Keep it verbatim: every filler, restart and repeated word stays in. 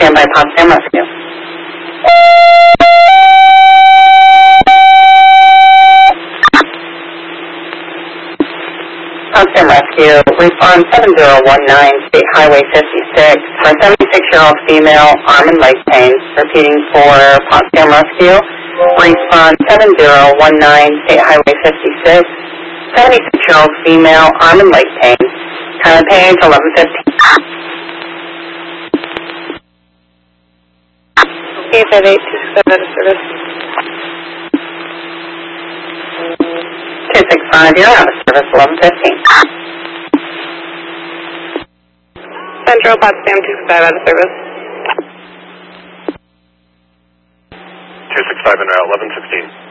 Standby Potsdam Rescue. Potsdam Rescue, respond seven zero one nine, State Highway fifty-six, for a seventy-six-year-old female, arm and leg pain. Repeating for Potsdam Rescue, respond seven zero one nine, State Highway fifty-six, seventy-six-year-old female, arm and leg pain. Time of page eleven fifteen. Okay, five eight two six seven, service. two six five, you're out of service, eleven fifteen. Central Potsdam two six five, out of service. two six five in route, eleven sixteen.